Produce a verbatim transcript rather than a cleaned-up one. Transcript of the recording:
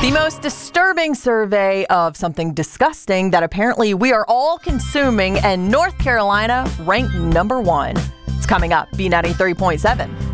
The most disturbing survey of something disgusting that apparently we are all consuming, and North Carolina ranked number one. It's coming up. B ninety-three point seven.